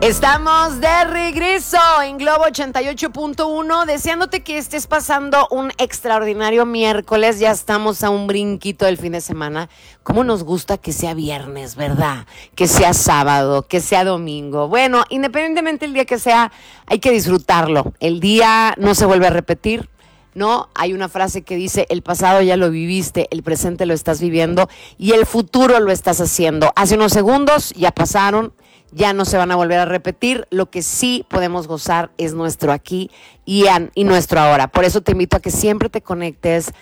Estamos de regreso en Globo 88.1, deseándote que estés pasando un extraordinario miércoles. Ya estamos a un brinquito del fin de semana. Cómo nos gusta que sea viernes, ¿verdad? Que sea sábado, que sea domingo. Bueno, independientemente del día que sea, hay que disfrutarlo. El día no se vuelve a repetir, ¿no? Hay una frase que dice: el pasado ya lo viviste, el presente lo estás viviendo y el futuro lo estás haciendo. Hace unos segundos ya pasaron, ya no se van a volver a repetir. Lo que sí podemos gozar es nuestro aquí y nuestro ahora. Por eso te invito a que siempre te conectes,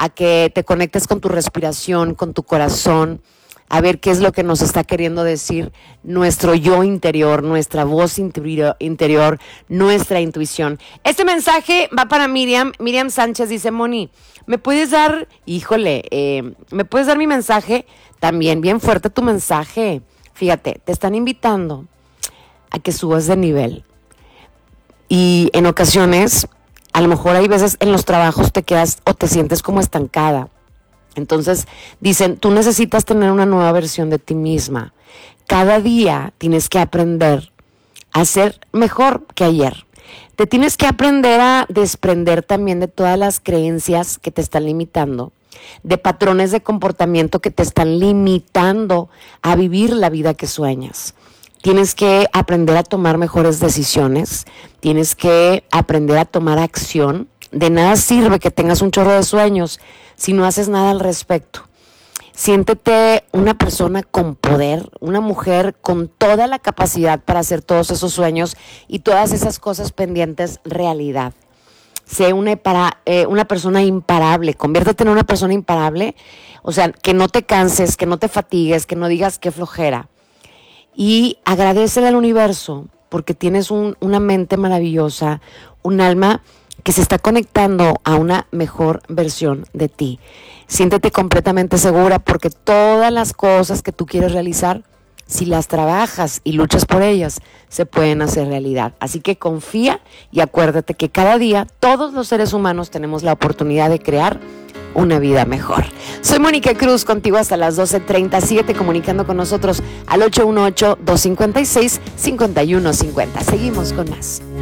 con tu respiración, con tu corazón, a ver qué es lo que nos está queriendo decir nuestro yo interior, nuestra voz interior, nuestra intuición. Este mensaje va para Miriam. Miriam Sánchez dice: Moni, ¿me puedes dar, me puedes dar mi mensaje? También bien fuerte tu mensaje. Fíjate, te están invitando a que subas de nivel. Y en ocasiones, a lo mejor hay veces en los trabajos te quedas o te sientes como estancada. Entonces dicen, tú necesitas tener una nueva versión de ti misma. Cada día tienes que aprender a ser mejor que ayer. Te tienes que aprender a desprender también de todas las creencias que te están limitando, de patrones de comportamiento que te están limitando a vivir la vida que sueñas. Tienes que aprender a tomar mejores decisiones, tienes que aprender a tomar acción. De nada sirve que tengas un chorro de sueños si no haces nada al respecto. Siéntete una persona con poder, una mujer con toda la capacidad para hacer todos esos sueños y todas esas cosas pendientes realidad. Sé una persona imparable, conviértete en una persona imparable, o sea, que no te canses, que no te fatigues, que no digas qué flojera. Y agradécele al universo porque tienes una mente maravillosa, un alma que se está conectando a una mejor versión de ti. Siéntete completamente segura porque todas las cosas que tú quieres realizar, si las trabajas y luchas por ellas, se pueden hacer realidad. Así que confía y acuérdate que cada día todos los seres humanos tenemos la oportunidad de crear una vida mejor. Soy Mónica Cruz, contigo hasta las 12:30. Síguete comunicando con nosotros al 818-256-5150. Seguimos con más.